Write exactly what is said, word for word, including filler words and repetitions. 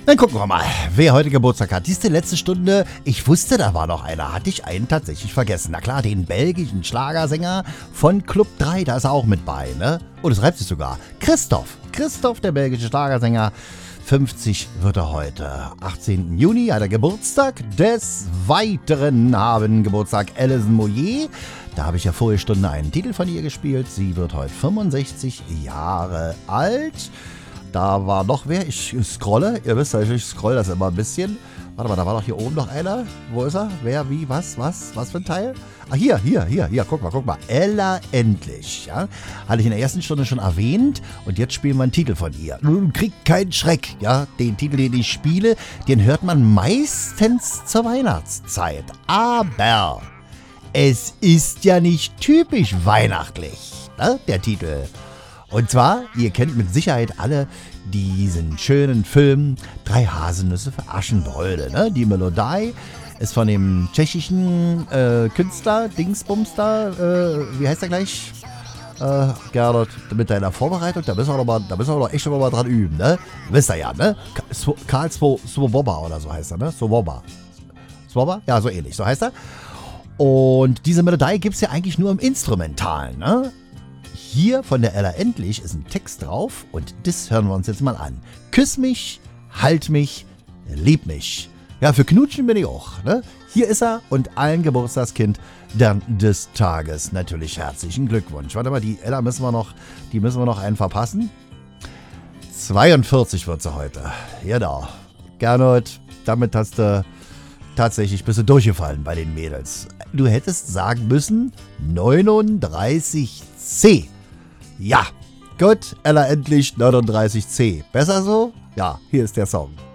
Dann gucken wir mal, wer heute Geburtstag hat. Dies ist die letzte Stunde. Ich wusste, da war noch einer. Hatte ich einen tatsächlich vergessen. Na klar, den belgischen Schlagersänger von Club drei. Da ist er auch mit bei, ne? Oh, das reibt sich sogar. Christoph. Christoph, der belgische Schlagersänger. fünfzig wird er heute. achtzehnten Juni hat er Geburtstag. Des Weiteren haben Geburtstag Alison Moyet. Da habe ich ja vorige Stunde einen Titel von ihr gespielt. Sie wird heute fünfundsechzig Jahre alt. Da war noch wer. Ich scrolle. Ihr wisst ja, ich scroll das immer ein bisschen. Warte mal, da war doch hier oben noch einer. Wo ist er? Wer, wie, was, was? Was für ein Teil? Ah, hier, hier, hier, hier. Guck mal, guck mal. Ella Endlich. Ja? Hatte ich in der ersten Stunde schon erwähnt. Und jetzt spielen wir einen Titel von ihr. Nun kriegt keinen Schreck. Ja? Den Titel, den ich spiele, den hört man meistens zur Weihnachtszeit. Aber es ist ja nicht typisch weihnachtlich, ne? Der Titel. Und zwar, ihr kennt mit Sicherheit alle diesen schönen Film Drei Haselnüsse für Aschenbrödel. Ne? Die Melodie ist von dem tschechischen äh, Künstler, Dingsbumster, äh, wie heißt der gleich? Äh, Gernot, mit deiner Vorbereitung, da müssen wir doch, mal, da müssen wir doch echt schon mal dran üben, ne? Wisst ihr ja, ne? Karl Swoboda oder so heißt er, ne? Swoboda. Swoboda? Ja, so ähnlich, so heißt er. Und diese Melodie gibt es ja eigentlich nur im Instrumentalen, ne? Hier von der Ella Endlich ist ein Text drauf und das hören wir uns jetzt mal an. Küss mich, halt mich, lieb mich. Ja, für Knutschen bin ich auch, ne? Hier ist er und allen Geburtstagskind dann des Tages natürlich herzlichen Glückwunsch. Warte mal, die Ella müssen wir noch, die müssen wir noch einen verpassen. zweiundvierzig wird sie heute. Genau. Gernot, damit hast du tatsächlich bist du durchgefallen bei den Mädels. Du hättest sagen müssen neununddreißig C. Ja, gut, Ella Endlich neununddreißig C. Besser so? Ja, hier ist der Song.